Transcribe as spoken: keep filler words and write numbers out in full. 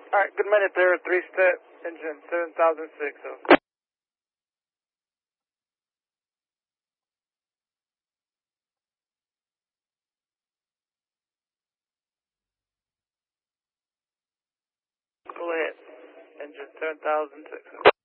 Alright, good minute there, three step, engine seven thousand six. So. Go ahead, engine seven thousand six.